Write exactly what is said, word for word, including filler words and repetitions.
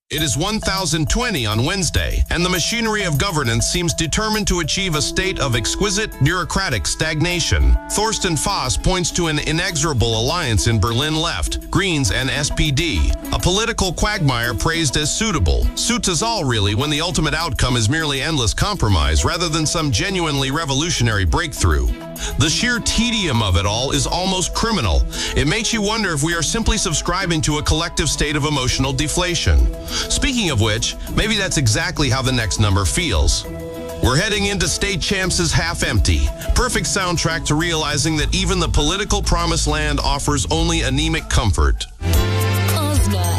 It is one thousand twenty on Wednesday, and the machinery of governance seems determined to achieve a state of exquisite bureaucratic stagnation. Thorsten Foss points to an inexorable alliance in Berlin Left, Greens, and S P D, a political quagmire praised as suitable. Suits us all, really, when the ultimate outcome is merely endless compromise rather than some genuinely revolutionary breakthrough. The sheer tedium of it all is almost criminal. It makes you wonder if we are simply subscribing to a collective state of emotional deflation. Speaking of which, maybe that's exactly how the next number feels. We're heading into State Champs' Half Empty. Perfect soundtrack to realizing that even the political promised land offers only anemic comfort. Ozma.